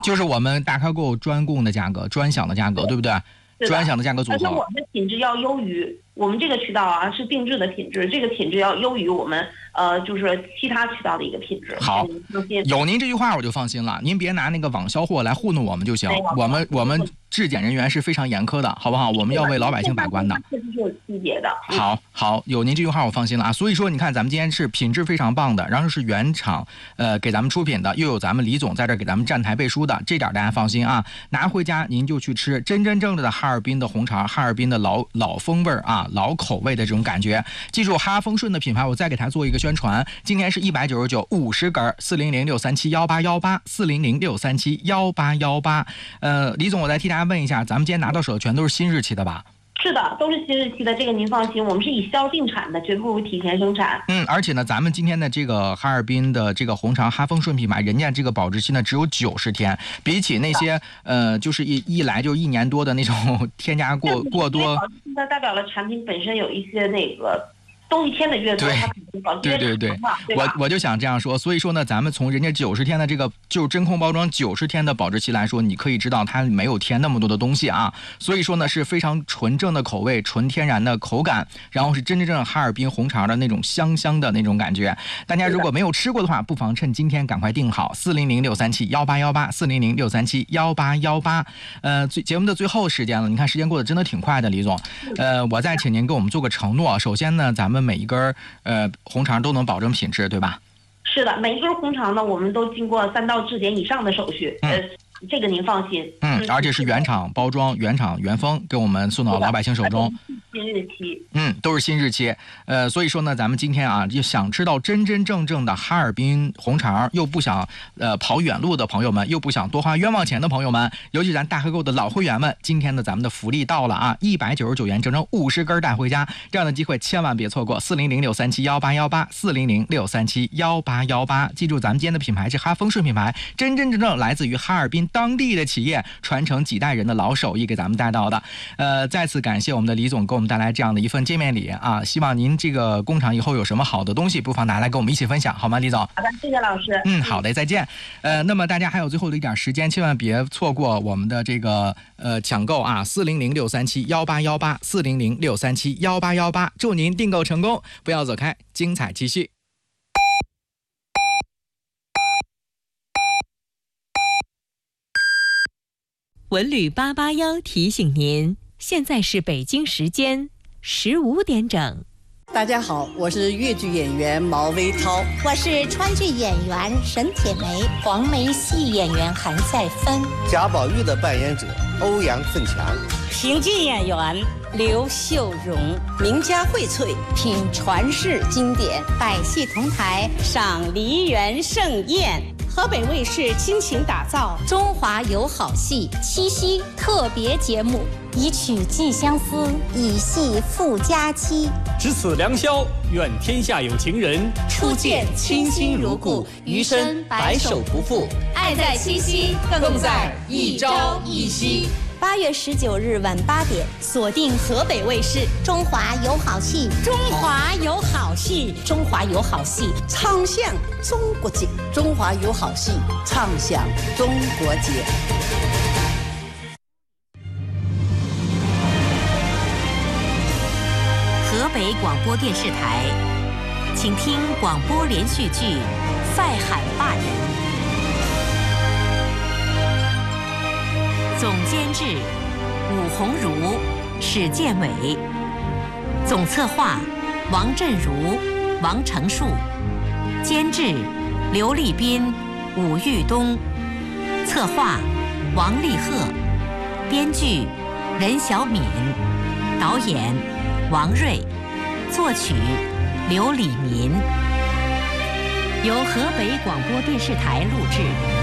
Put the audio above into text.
就是我们大开购专供的价格，专享的价格，对不对？专享的价格组合。 而且我们的品质要优于我们这个渠道啊，是定制的品质，这个品质要优于我们就是其他渠道的一个品质。 好，有您这句话我就放心了，您别拿那个网销货来糊弄我们就行。我们质检人员是非常严苛的，好不好？我们要为老百姓把关的。 确实是有区别的。 好，有您这句话我放心了啊。所以说，你看咱们今天是品质非常棒的，然后是原厂给咱们出品的，又有咱们李总在这给咱们站台背书的，这点大家放心啊。拿回家您就去吃真正的哈尔滨的红肠，哈尔滨的老风味啊，老口味的这种感觉。记住哈丰顺的品牌，我再给他做一个宣传。今天是199 50根，400-637-1818，400-637-1818。李总，我再替大家问一下，咱们今天拿到手的全都是新日期的吧？ 是的，都是新日期的，这个您放心，我们是以销定产的，绝不提前生产。 而且呢，咱们今天的这个哈尔滨的这个红肠哈丰顺品牌，人家这个保质期呢只有90天，比起那些就是一来就1年多的那种添加过多， 保质期呢代表了产品本身有一些那个东西添的越多，它可能保质期越长嘛。 我就想这样说，所以说呢，咱们从人家90天的这个就是真空包装90天的保质期来说，你可以知道它没有添那么多的东西啊，所以说呢是非常纯正的口味，纯天然的口感，然后是真正哈尔滨红肠的那种香的那种感觉。大家如果没有吃过的话，不妨趁今天赶快订好400-637-1818，400-637-1818。节目的最后时间了，你看时间过得真的挺快的，李总。我再请您给我们做个承诺，首先呢，咱们每一根红肠都能保证品质，对吧？ 是的，每一根红肠呢，我们都经过3道质检以上的手续，这个您放心。 而且是原厂包装、原厂原封，给我们送到老百姓手中。 新日期。 都是新日期。所以说呢，咱们今天啊，就想吃到真正的哈尔滨红肠，又不想跑远路的朋友们，又不想多花冤枉钱的朋友们，尤其咱大客购的老会员们，今天的咱们的福利到了啊，199元整整50根带回家，这样的机会千万别错过。400-637-1818，400-637-1818。记住，咱们今天的品牌是哈丰顺品牌，真正来自于哈尔滨当地的企业，传承几代人的老手艺给咱们带到的。再次感谢我们的李总给我们带来这样的一份见面礼啊！希望您这个工厂以后有什么好的东西，不妨拿来跟我们一起分享，好吗，李总？ 好的，谢谢老师。 好的，再见。那么大家还有最后的一点时间，千万别错过我们的这个抢购啊！400-637-1818，400-637-1818，祝您订购成功！不要走开，精彩继续。 文旅881提醒您，现在是北京时间15点整。 大家好，我是粤剧演员毛薇涛， 我是川剧演员沈铁梅，黄梅戏演员韩赛芬， 贾宝玉的扮演者欧阳奋强， 评剧演员刘秀荣， 名家荟萃品传世经典， 百戏同台赏梨园盛宴。 河北卫视倾情打造中华有好戏7夕特别节目，以曲寄相思，以戏赴佳期。 值此良宵，愿天下有情人初见倾心如故，余生白首不负。爱在7夕，更在一朝一夕。8月19日晚8点，锁定河北卫视《中华有好戏》， 中华有好戏， 中华有好戏， 唱响中国节，中华有好戏，唱响中国节。 河北广播电视台，请听广播连续剧《赛海坝人》。总监制武鸿儒、史建伟，总策划王振如、王成树，监制刘立斌、武玉东，策划王立鹤，编剧任小敏，导演王瑞，作曲刘礼民，由河北广播电视台录制。